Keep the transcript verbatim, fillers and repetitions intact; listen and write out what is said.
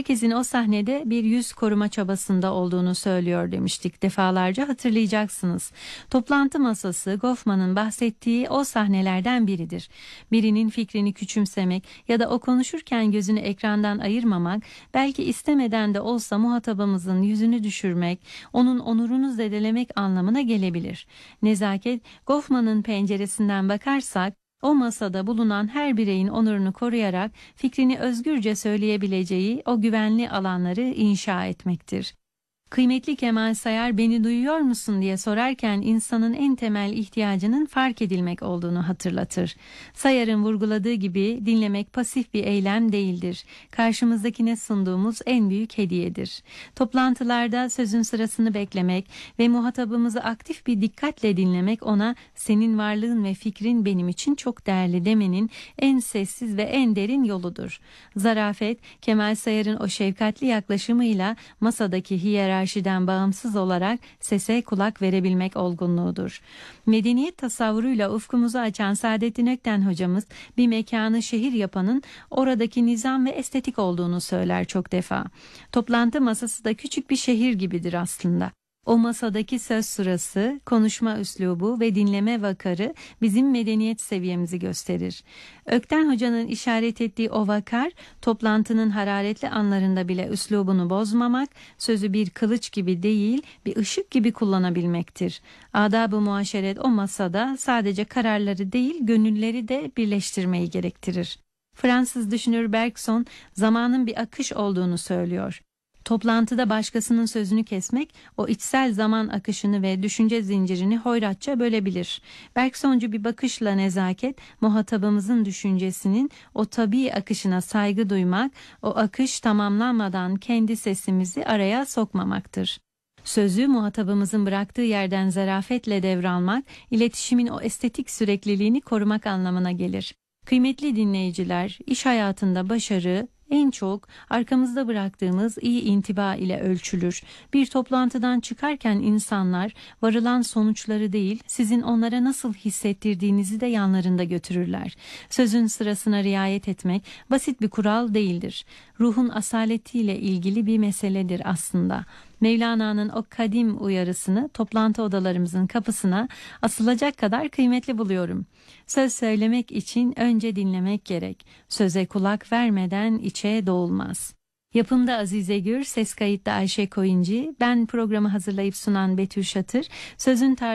herkesin o sahnede bir yüz koruma çabasında olduğunu söylüyor demiştik. Defalarca hatırlayacaksınız. Toplantı masası Goffman'ın bahsettiği o sahnelerden biridir. Birinin fikrini küçümsemek ya da o konuşurken gözünü ekrandan ayırmamak, belki istemeden de olsa muhatabımızın yüzünü düşürmek, onun onurunu zedelemek anlamına gelebilir. Nezaket, Goffman'ın penceresinden bakarsak, o masada bulunan her bireyin onurunu koruyarak fikrini özgürce söyleyebileceği o güvenli alanları inşa etmektir. Kıymetli Kemal Sayar, beni duyuyor musun diye sorarken insanın en temel ihtiyacının fark edilmek olduğunu hatırlatır. Sayar'ın vurguladığı gibi dinlemek pasif bir eylem değildir. Karşımızdakine sunduğumuz en büyük hediyedir. Toplantılarda sözün sırasını beklemek ve muhatabımızı aktif bir dikkatle dinlemek ona senin varlığın ve fikrin benim için çok değerli demenin en sessiz ve en derin yoludur. Zarafet, Kemal Sayar'ın o şefkatli yaklaşımıyla masadaki hiyerarşi hiyerarşiden bağımsız olarak sese kulak verebilmek olgunluğudur. Medeniyet tasavvuruyla ufkumuzu açan Saadettin Ökten hocamız bir mekanı şehir yapanın oradaki nizam ve estetik olduğunu söyler çok defa. Toplantı masası da küçük bir şehir gibidir aslında. O masadaki söz sırası, konuşma üslubu ve dinleme vakarı bizim medeniyet seviyemizi gösterir. Ökten Hoca'nın işaret ettiği o vakar, toplantının hararetli anlarında bile üslubunu bozmamak, sözü bir kılıç gibi değil, bir ışık gibi kullanabilmektir. Adab-ı muaşeret o masada sadece kararları değil, gönülleri de birleştirmeyi gerektirir. Fransız düşünür Bergson, zamanın bir akış olduğunu söylüyor. Toplantıda başkasının sözünü kesmek, o içsel zaman akışını ve düşünce zincirini hoyratça bölebilir. Bergsoncu bir bakışla nezaket, muhatabımızın düşüncesinin o tabii akışına saygı duymak, o akış tamamlanmadan kendi sesimizi araya sokmamaktır. Sözü muhatabımızın bıraktığı yerden zarafetle devralmak, iletişimin o estetik sürekliliğini korumak anlamına gelir. Kıymetli dinleyiciler, iş hayatında başarı en çok arkamızda bıraktığımız iyi intiba ile ölçülür. Bir toplantıdan çıkarken insanlar varılan sonuçları değil, sizin onlara nasıl hissettirdiğinizi de yanlarında götürürler. Sözün sırasına riayet etmek basit bir kural değildir. Ruhun asaletiyle ilgili bir meseledir aslında. Mevlana'nın o kadim uyarısını toplantı odalarımızın kapısına asılacak kadar kıymetli buluyorum. Söz söylemek için önce dinlemek gerek. Söze kulak vermeden içe doğulmaz. Yapımda Azize Gür, ses kayıtta Ayşe Koyuncu, ben programı hazırlayıp sunan Betül Şatır, sözün tar-